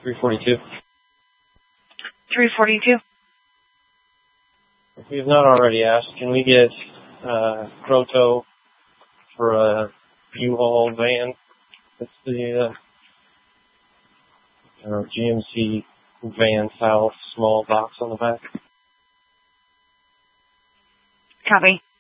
342. 342. If we have not already asked, can we get Croto for a U-Haul van? It's the GMC van style small box on the back. Copy.